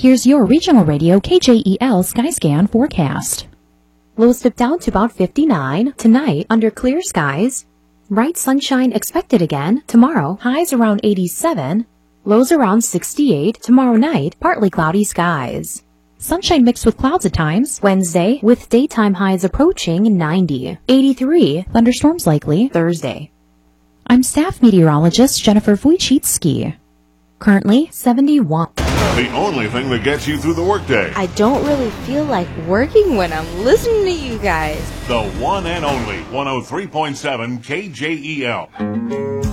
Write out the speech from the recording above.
Here's your regional radio KJEL Skyscan forecast. Lows dip down to about 59 tonight under clear skies. Bright sunshine expected again tomorrow, highs around 87, lows around 68 tomorrow night, partly cloudy skies. Sunshine mixed with clouds at times Wednesday with daytime highs approaching 90, 83, thunderstorms likely Thursday. I'm staff meteorologist Jennifer Wojcicki. Currently 71. The only thing that gets you through the workday. I don't really feel like working when I'm listening to you guys. The one and only 103.7 KJEL.